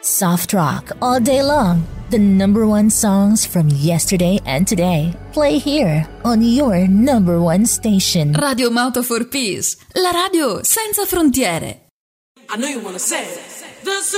Soft rock all day long. The number one songs from yesterday and today. Play here on your number one station. Radio Moto for Peace, la radio senza frontiere. I know you wanna say it.